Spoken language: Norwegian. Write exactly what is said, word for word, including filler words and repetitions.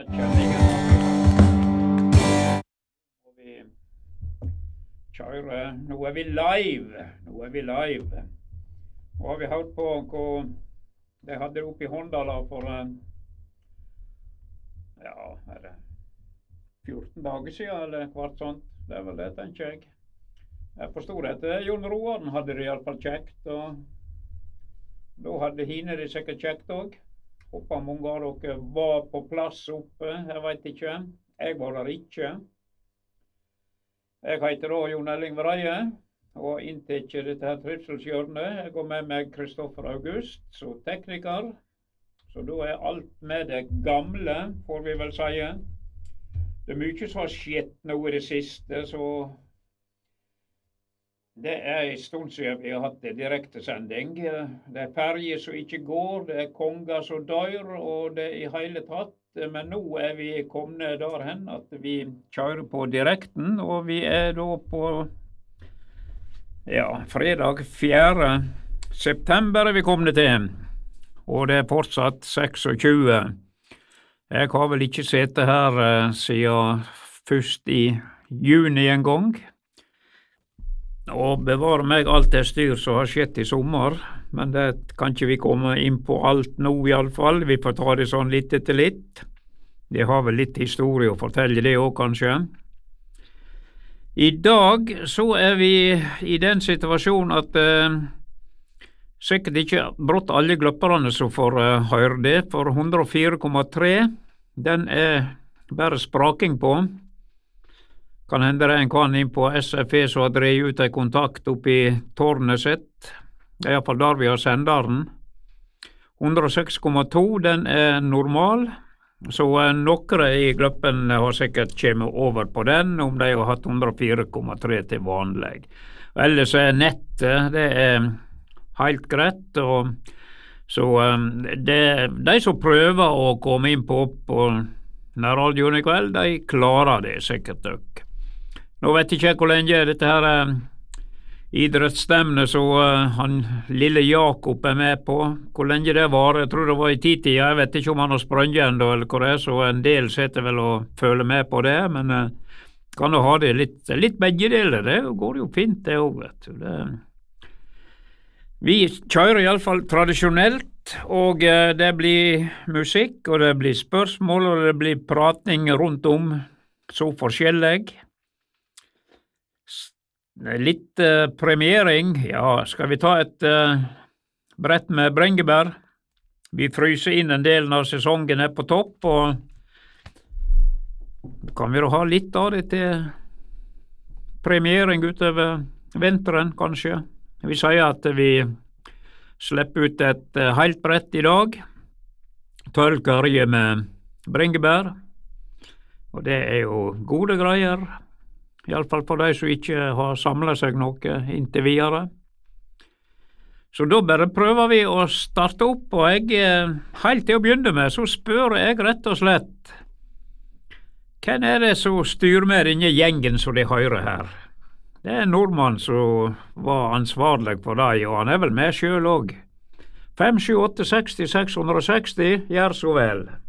vi kjører. Nå er vi live. Nå er vi live. Nå har vi hørt på hva de hadde oppe i Håndala for ja, er det fjorten dager siden, eller hvert sånt. Det er vel det, tenker jeg. Jeg forstod at Jon Roaren hadde det i alle fall kjekt, og da hadde hine det sikkert kjekt også. Håper mange av dere var på plass oppe, jeg vet ikke. Jeg var der ikke. Jeg heter da Jon Erling Vreie, og inntil ikke dette her trivselshjørnet. Jeg går med meg Kristoffer August, så tekniker. Så da er alt med det gamle, får vi vel si. Det er mye som har skjedd nå i det siste, så det er en stund siden vi har hatt en direktesending. Det er ferger som ikke går, det er konger som dør, og det er i hele tatt. Men nå er vi kommet derhen at vi kjører på direkten, og vi er da på ja, fredag fjerde september er vi kommet til. Og det er fortsatt tjueseks. Jeg har vel ikke sett her uh, siden først i juni en gang. Og bevare meg alt det styr som har skjedd i sommer, men det kan ikke vi komme inn på alt nå i alle fall. Vi får ta det sånn litt etter litt. Det har vel litt historie å fortelle det også, kanskje. I dag så er vi i den situasjonen at uh, sikkert ikke brått alle gløpperne som får uh, høre det, for hundre og fire komma tre, den er bare spraking på. Kan hende det en kan inn på S F E som har drevet ut en kontakt opp i tårnet sitt. Det er i hvert fall der vi har senderen. hundre og seks komma to, den er normal. Så eh, noen i gløppen har sikkert kommet over på den, om de har hatt hundre og fire komma tre til vanlig. Ellers er nettet, det er helt greit. Og så um, det, de som prøver å komme inn på, på nærradioen i kveld, de klarer det sikkert også. Nå vet ikke jeg hvor lenge dette her uh, idrettsstevnet så uh, han lille Jakob er med på. Hvor lenge det var, jeg tror det var i ti-tida, jeg vet ikke om han har sprønget enda eller hva det er, så en del sitter vel og føler med på det, men uh, kan du ha det litt, litt begge deler, det går jo fint det også, vet du. Det, vi kjører i alle fall tradisjonelt, og uh, det blir musikk, og det blir spørsmål, og det blir prating rundt om så forskjellig. Litt uh, premiering, ja, skal vi ta et uh, brett med brengebær. Vi fryser inn en del av sesongen her på topp, og kan vi da ha litt av det til premiering utover vinteren, kanskje. Vi sier at vi slipper ut et uh, helt brett i dag, tolv karrier med brengebær, og det er jo gode greier. I alle fall for de som ikke har samlet seg noe inntil videre. Så da bare prøver vi å starte opp, og jeg, helt til å begynne med, så spør jeg rett og slett, hvem er det som styrer med denne gjengen som de hører her? Det er en nordmann som var ansvarlig for deg, og han er vel med selv også. fem sju åtte seks seks seks seksti, gjør så vel.